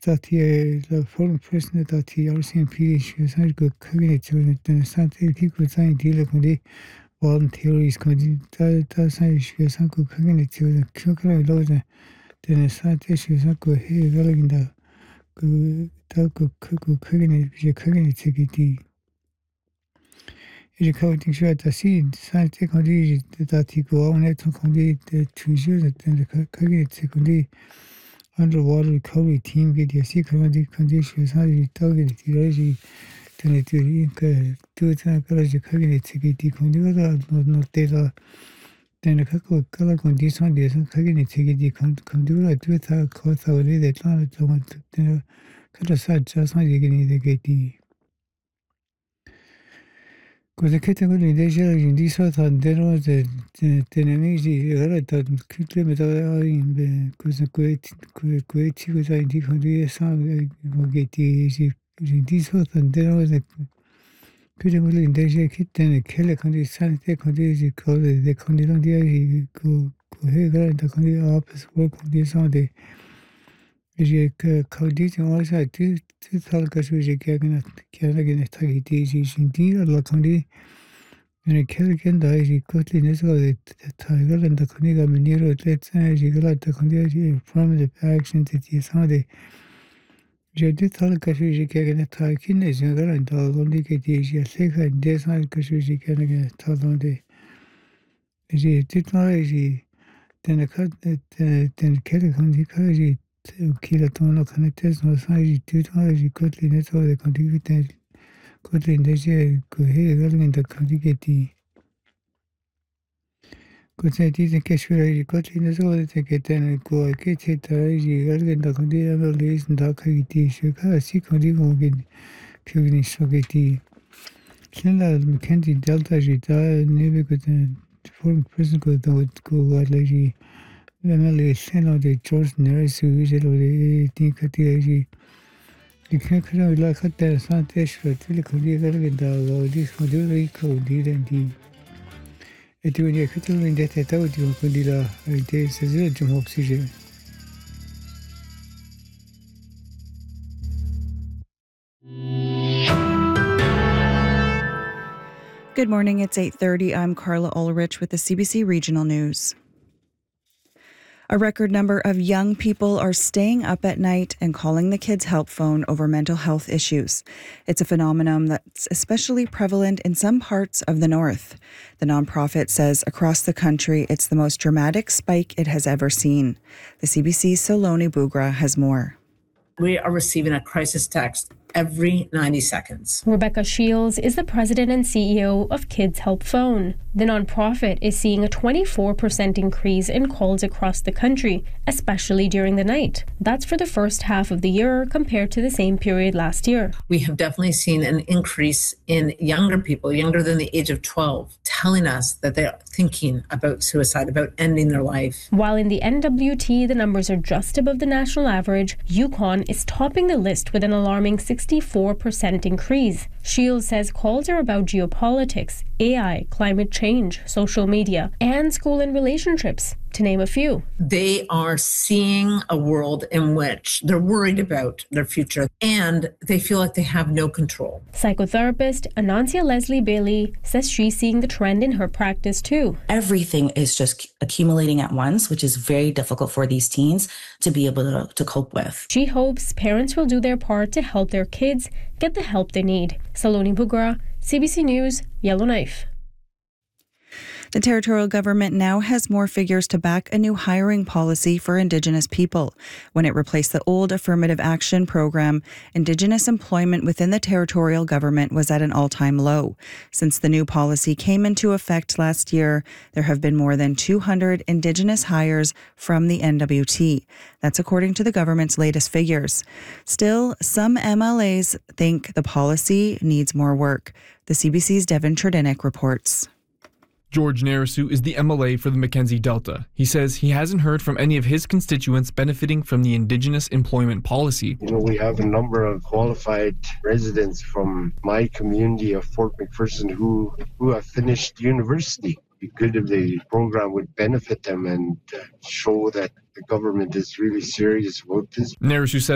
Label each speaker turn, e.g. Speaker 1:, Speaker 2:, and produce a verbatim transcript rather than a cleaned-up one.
Speaker 1: stati la forum person dati R C M P shusar go kagine chune den sante ki go sai dile kondi volunteers kondi ta ta sai shusar go kagine chune kyokra loja den sante shusar go he galaginda 그 다그 크고 크게는 이제 크게는 되기디 이제 카운팅 쇼다 시 사이트 거기 다티고 오늘 또 거기 투주를 했는데 크게 되고디 underwater recovery team video 시 거기 컨디션 사이 떠게 되지 되는데 그 두자 그러지 크게 되기디 거기가 노트에서 then a couple of color conditions there's a cognitive security conduct to the course of the plan to want to cut aside just my dignity the gate. Because the category in this sort of there was a tenamisi, a kilometer in the great great was I decoded some getty this sort of there was a Critical in the kit and a killer condition, the condition called the condition there go Heger and the condition office work on this on the condition also two two talkers which a cabinet can again take it easy indeed a lot on the and a killer can die quickly necessary the tiger and the condition near let's say you got the condition from the action that is on the J'ai dit que je suis quelqu'un qui n'est jamais dans le que j'ai fait que des ans que je suis quelqu'un qui dans des j'ai dit que j'ai dans cas dans quelqu'un que j'ai qui la ton la connaissance non ça j'ai dit que j'ai côté les autres de conduite côté des que j'ai également de conduite Côté disait que je suis côté les autres de que t'es quoi que tu t'as j'ai également de conduite à les d'activité je crois si qu'on dit qu'on gagne que une spaghetti c'est la Mackenzie Delta j'ai t'as never got foreign person go to go à la j'ai même les scènes de George Nurse où j'ai le dit que tu j'ai et que que la côté santé je fais les conduits également dans le disque de l'école dit Et tu veux que tu veux une dette à tu peux dire là, c'est c'est du mot oxygène.
Speaker 2: Good morning, it's eight thirty. I'm Carla Ulrich with the C B C Regional News. A record number of young people are staying up at night and calling the kids' help phone over mental health issues. It's a phenomenon that's especially prevalent in some parts of the north. The nonprofit says across the country, it's the most dramatic spike it has ever seen. The C B C's Saloni Bugra has more.
Speaker 3: We are receiving a crisis text every ninety seconds.
Speaker 4: Rebecca Shields is the president and C E O of Kids Help Phone. The nonprofit is seeing a twenty-four percent increase in calls across the country, especially during the night. That's for the first half of the year compared to the same period last year.
Speaker 3: We have definitely seen an increase in younger people, younger than the age of twelve, telling us that they're thinking about suicide, about ending their life.
Speaker 4: While in the N W T the numbers are just above the national average, Yukon is topping the list with an alarming sixty-four percent increase. Shields says calls are about geopolitics, A I, climate change, social media, and school and relationships, to name a few.
Speaker 3: They are seeing a world in which they're worried about their future and they feel like they have no control.
Speaker 4: Psychotherapist Anansia Leslie Bailey says she's seeing the trend in her practice too.
Speaker 5: Everything is just accumulating at once, which is very difficult for these teens to be able to, to cope with.
Speaker 4: She hopes parents will do their part to help their kids get the help they need. Saloni Bugra, C B C News, Yellowknife.
Speaker 2: The territorial government now has more figures to back a new hiring policy for Indigenous people. When it replaced the old Affirmative Action Program, Indigenous employment within the territorial government was at an all-time low. Since the new policy came into effect last year, there have been more than two hundred Indigenous hires from the N W T. That's according to the government's latest figures. Still, some M L As think the policy needs more work. The C B C's Devin Trudenick reports.
Speaker 6: George Narasu is the M L A for the Mackenzie Delta. He says he hasn't heard from any of his constituents benefiting from the Indigenous employment policy.
Speaker 7: You know, we have a number of qualified residents from my community of Fort McPherson who, who have finished university. It'd be good if the program would benefit them and uh, show that the government is really serious about this.
Speaker 6: Narasu says